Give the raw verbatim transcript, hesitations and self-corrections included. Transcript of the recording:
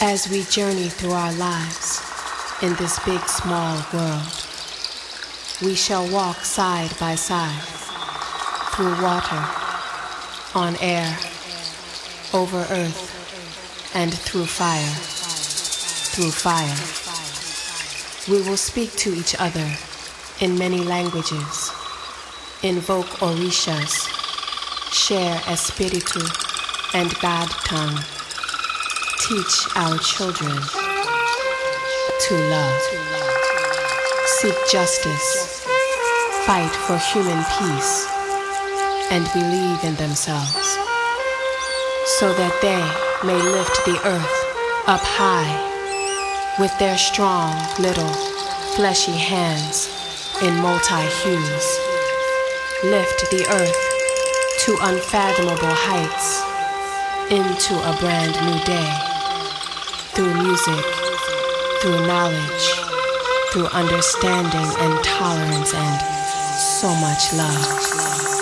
As we journey through our lives in this big, small world, we shall walk side by side, through water, on air, over earth, and through fire, through fire. We will speak to each other in many languages, invoke orishas, share espiritu and God tongue, teach our children to love, seek justice, fight for human peace, and believe in themselves, so that they may lift the earth up high with their strong little fleshy hands in multi-hues, lift the earth to unfathomable heights into a brand new day, through music, through knowledge, through understanding and tolerance and so much love.